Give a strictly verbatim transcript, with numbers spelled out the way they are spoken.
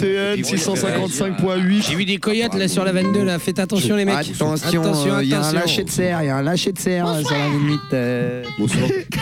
C N six cent cinquante-cinq virgule huit. J'ai vu des coyotes là sur la vingt-deux là, faites attention les mecs. Attention, il y a un lâcher de serre, il y a un lâcher de serre sur la limite. euh. Bonsoir.